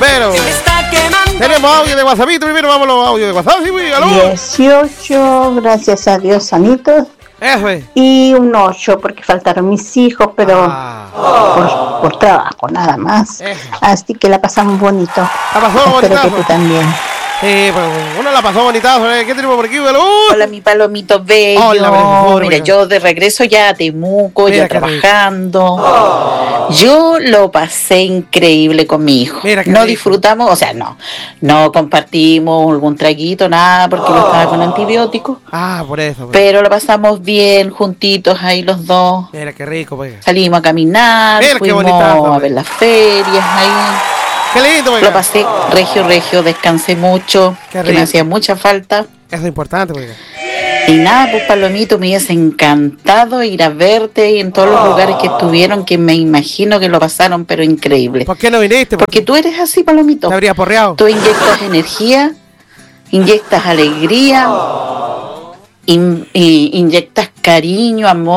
bombero. Tenemos audio de WhatsAppito. Primero vamos a los audios de WhatsApp. Sí, güey, aló. 18, gracias a Dios, sanitos. Eso es. Y un 8 porque faltaron mis hijos, pero por trabajo, nada más. Así que la pasamos bonito. La pasó bonita. Espero que tú también. Sí, pues uno la pasó bonita. ¿Qué tenemos por aquí, güey? Hola, mi palomito bello. Hola, mira, yo de regreso ya a Temuco, mira, ya trabajando. Yo lo pasé increíble con mi hijo. No disfrutamos, o sea, no compartimos algún traguito, nada, porque lo estaba con antibióticos. Por eso. Pero lo pasamos bien, juntitos ahí los dos. Mira, qué rico, pues. Salimos a caminar, fuimos a ver las ferias ahí. Qué lindo, lo pasé regio, descansé mucho, que me hacía mucha falta. Eso es importante, oiga. Y nada, pues Palomito, me hubiese encantado ir a verte en todos los lugares que estuvieron, que me imagino que lo pasaron, pero increíble. ¿Por qué no viniste? Porque tú eres así, Palomito. Te habría porreado. Tú inyectas energía, inyectas alegría, inyectas cariño, amor.